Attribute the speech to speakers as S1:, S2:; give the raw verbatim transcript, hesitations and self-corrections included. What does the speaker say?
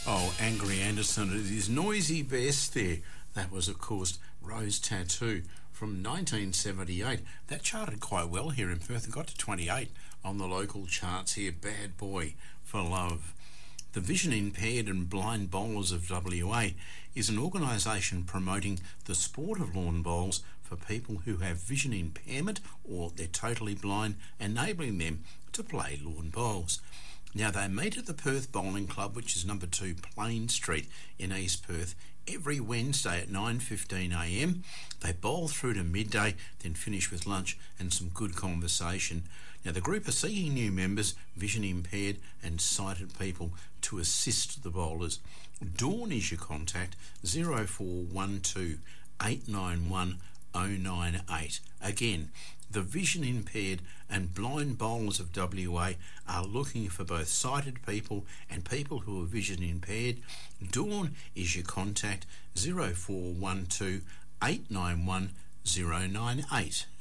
S1: Oh, Angry Anderson, it is noisy best there. That was, of course, Rose Tattoo from nineteen seventy-eight. That charted quite well here in Perth and got to twenty-eight on the local charts here. Bad Boy for Love. The Vision Impaired and Blind Bowlers of W A is an organisation promoting the sport of lawn bowls for people who have vision impairment or they're totally blind, enabling them to play lawn bowls. Now, they meet at the Perth Bowling Club, which is number two Plain Street in East Perth, every Wednesday at nine fifteen a m. They bowl through to midday, then finish with lunch and some good conversation. Now, the group are seeking new members, vision impaired and sighted people, to assist the bowlers. Dawn is your contact, zero four one two eight nine one oh nine eight. Again, the vision impaired and blind bowlers of W A are looking for both sighted people and people who are vision impaired. Dawn is your contact, zero four one two eight nine one oh nine eight.